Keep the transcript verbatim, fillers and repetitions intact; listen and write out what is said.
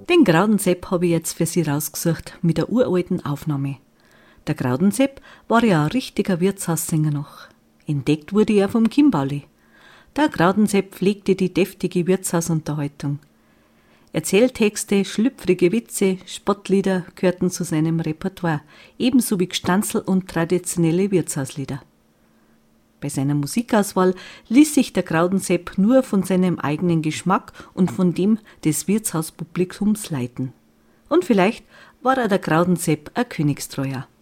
Den Graudensepp habe ich jetzt für Sie rausgesucht mit der uralten Aufnahme. Der Graudensepp war ja ein richtiger Wirtshaussänger noch. Entdeckt wurde er vom Kimberli. Der Graudensepp pflegte die deftige Wirtshausunterhaltung. Erzähltexte, schlüpfrige Witze, Spottlieder gehörten zu seinem Repertoire, ebenso wie Gstanzl und traditionelle Wirtshauslieder. Bei seiner Musikauswahl ließ sich der Graudensepp nur von seinem eigenen Geschmack und von dem des Wirtshauspublikums leiten. Und vielleicht war er der Graudensepp ein Königstreuer.